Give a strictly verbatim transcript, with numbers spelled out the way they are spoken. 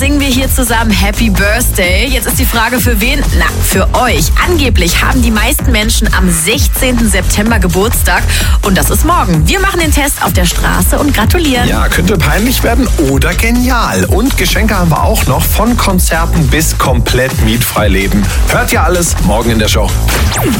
singen wir hier zusammen Happy Birthday. Jetzt ist die Frage, für wen? Na, für euch. Angeblich haben die meisten Menschen am sechzehnten September Geburtstag und das ist morgen. Wir machen den Test auf der Straße und gratulieren. Ja, könnte peinlich werden oder genial. Und Geschenke haben wir auch noch, von Konzerten bis komplett mietfrei leben. Hört ihr alles morgen in der Show.